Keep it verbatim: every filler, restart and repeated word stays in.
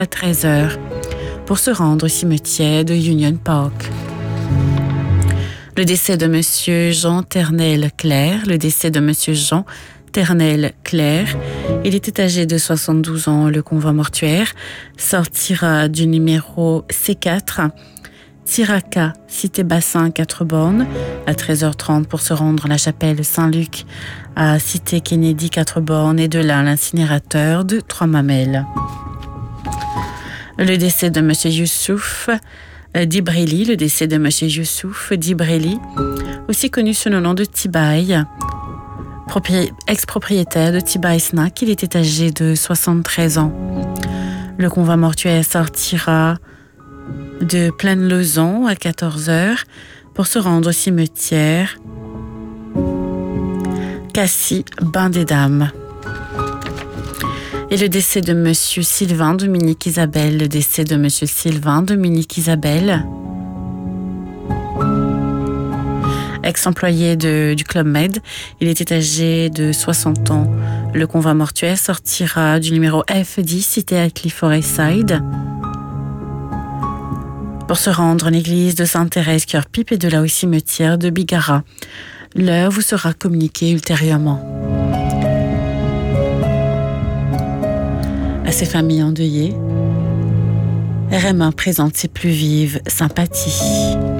à treize heures pour se rendre au cimetière de Union Park. Le décès de Monsieur Jean Ternel-Clair, le décès de Monsieur Jean Ternel-Clair, il était âgé de soixante-douze ans. Le convoi mortuaire sortira du numéro C quatre, Tiraka, Cité Bassin, quatre bornes, à treize heures trente pour se rendre à la chapelle Saint-Luc, à Cité Kennedy, quatre bornes, et de là à l'incinérateur de Trois-Mamelles. Le décès de Monsieur Youssouf Dibreli, le décès de Monsieur Youssouf Dibreli, aussi connu sous le nom de Tibaï, ex-propriétaire de Tibaï Snack, il était âgé de soixante-treize ans. Le convoi mortuaire sortira de Plaine-Lezon à quatorze heures pour se rendre au cimetière Cassis, Bain des Dames. Et le décès de Monsieur Sylvain Dominique Isabelle, le décès de Monsieur Sylvain Dominique Isabelle, ex-employé de, du Club Med, il était âgé de soixante ans. Le convoi mortuaire sortira du numéro F dix, cité Atlee Forestside, pour se rendre à l'église de Sainte-Thérèse Cœur-Pipe et de là au cimetière de Bigara. L'heure vous sera communiquée ultérieurement. À ces familles endeuillées, R M un présente ses plus vives sympathies.